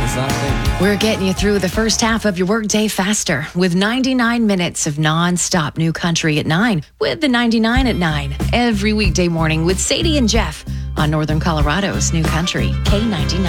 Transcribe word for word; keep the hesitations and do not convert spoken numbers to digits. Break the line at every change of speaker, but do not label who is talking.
We're getting you through the first half of your workday faster with ninety-nine minutes of non-stop New Country at nine with the ninety-nine at nine every weekday morning with Sadie and Jeff on Northern Colorado's New Country K ninety-nine.